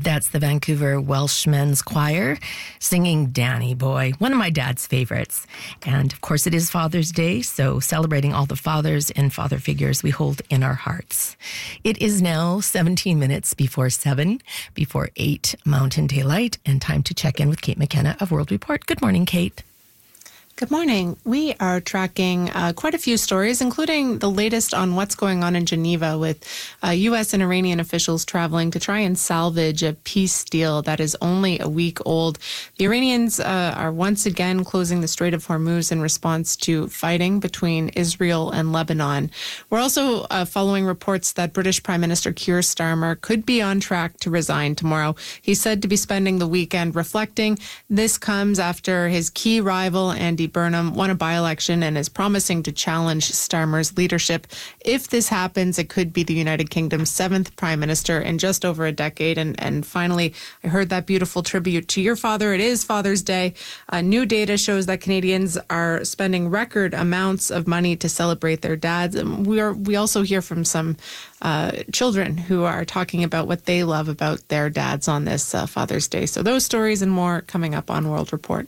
That's the Vancouver Welshmen's Choir singing Danny Boy, one of my dad's favorites. And of course, it is Father's Day, so celebrating all the fathers and father figures we hold in our hearts. It is now 17 minutes before 7, before 8 Mountain Daylight, and time to check in with Kate McKenna of World Report. Good morning, Kate. Good morning. We are tracking quite a few stories, including the latest on what's going on in Geneva with U.S. and Iranian officials traveling to try and salvage a peace deal that is only a week old. The Iranians are once again closing the Strait of Hormuz in response to fighting between Israel and Lebanon. We're also following reports that British Prime Minister Keir Starmer could be on track to resign tomorrow. He's said to be spending the weekend reflecting. This comes after his key rival, Andy Burnham, won a by-election and is promising to challenge Starmer's leadership. If this happens, it could be the United Kingdom's 7th prime minister in just over a decade. And finally, I heard that beautiful tribute to your father. It is Father's Day. New data shows that Canadians are spending record amounts of money to celebrate their dads. And we also hear from some children who are talking about what they love about their dads on this Father's Day. So those stories and more coming up on World Report.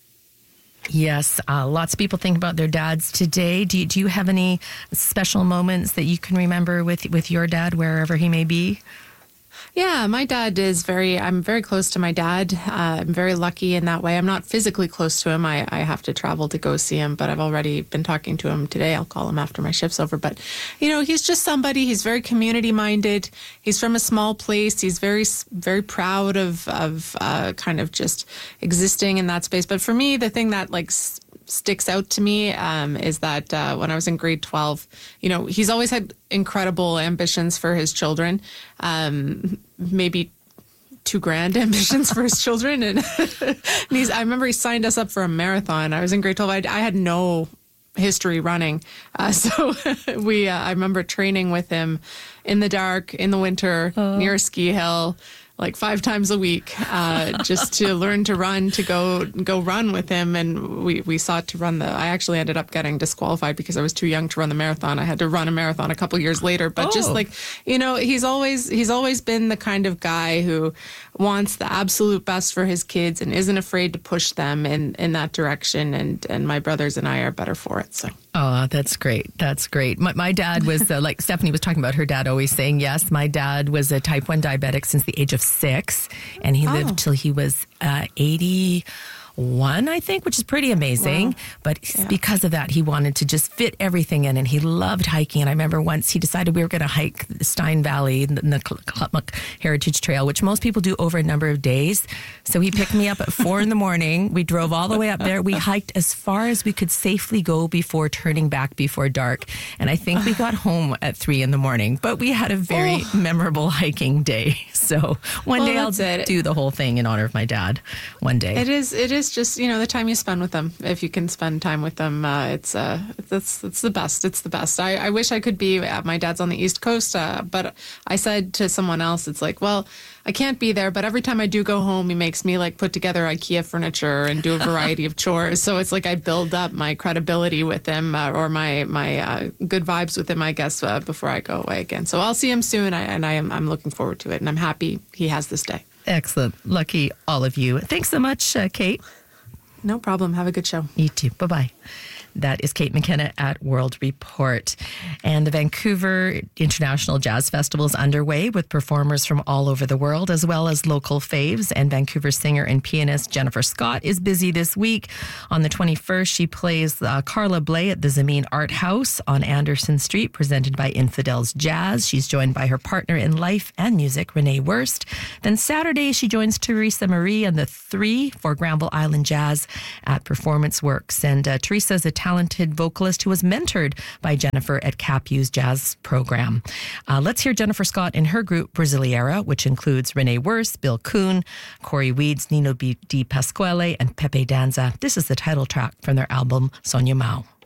Yes, lots of people think about their dads today. Do you have any special moments that you can remember with your dad, wherever he may be? Yeah, my dad I'm very close to my dad. I'm very lucky in that way. I'm not physically close to him. I have to travel to go see him, but I've already been talking to him today. I'll call him after my shift's over. But, he's just somebody, he's very community minded. He's from a small place. He's very, very proud of kind of just existing in that space. But for me, the thing that sticks out to me is that when I was in grade 12, he's always had incredible ambitions for his children, maybe too grand ambitions for his children. And I remember he signed us up for a marathon. I was in grade 12. I had no history running. So I remember training with him in the dark, in the winter, near a ski hill, like 5 times a week, just to learn to run, to go run with him. And we sought to run I actually ended up getting disqualified because I was too young to run the marathon. I had to run a marathon a couple years later. But he's always been the kind of guy who wants the absolute best for his kids and isn't afraid to push them in that direction. And my brothers and I are better for it. So. Oh, that's great. That's great. My dad was, like Stephanie was talking about her dad always saying, yes, my dad was a type 1 diabetic since the age of 6, and he lived till he was 81, I think, which is pretty amazing. Wow. But because of that, he wanted to just fit everything in, and he loved hiking. And I remember once he decided we were going to hike the Stein Valley, the Klutmuk Heritage Trail, which most people do over a number of days. So he picked me up at 4 a.m. We drove all the way up there. We hiked as far as we could safely go before turning back before dark. And I think we got home at 3 a.m. But we had a very memorable hiking day. So one day I'll do the whole thing in honor of my dad. One day. It is just, the time you spend with them. If you can spend time with them, it's the best. It's the best. I wish I could be at my dad's on the East Coast, but I said to someone else, it's like, well, I can't be there, but every time I do go home, he makes me put together IKEA furniture and do a variety of chores. So it's like I build up my credibility with him or my good vibes with him, I guess, before I go away again. So I'll see him soon, I'm looking forward to it, and I'm happy he has this day. Excellent. Lucky all of you. Thanks so much, Kate. No problem. Have a good show. You too. Bye-bye. That is Kate McKenna at World Report. And the Vancouver International Jazz Festival is underway with performers from all over the world, as well as local faves. And Vancouver singer and pianist Jennifer Scott is busy this week. On the 21st, she plays Carla Bley at the Zameen Art House on Anderson Street, presented by Infidels Jazz. She's joined by her partner in life and music, Renee Wurst. Then Saturday, she joins Teresa Marie and the Three for Granville Island Jazz at Performance Works. And Teresa is a talented vocalist who was mentored by Jennifer at CapU's jazz program. Let's hear Jennifer Scott and her group Brasileira, which includes Renee Wurst, Bill Kuhn, Corey Weeds, Nino Di Pasquale, and Pepe Danza. This is the title track from their album Sonho Mau.